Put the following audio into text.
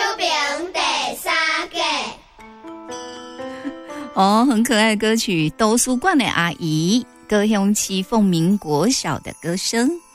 平第三季。 哦，很可爱的歌曲，图书馆的阿姨歌雄七凤鸣国小的歌声。